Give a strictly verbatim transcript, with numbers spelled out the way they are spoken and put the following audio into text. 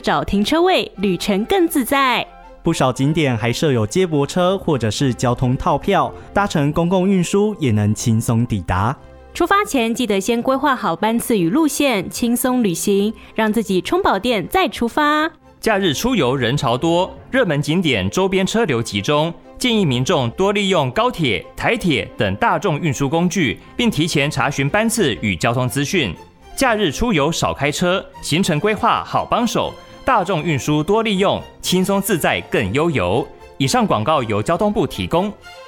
找停车位，旅程更自在。 不少景点还设有接驳车或者是交通套票，搭乘公共运输也能轻松抵达。 出发前记得先规划好班次与路线，轻松旅行，让自己充饱电再出发。 假日出游人潮多，热门景点周边车流集中，建议民众多利用高铁、台铁等大众运输工具，并提前查询班次与交通资讯。假日出游少开车，行程规划好帮手，大众运输多利用，轻松自在更悠游。以上广告由交通部提供。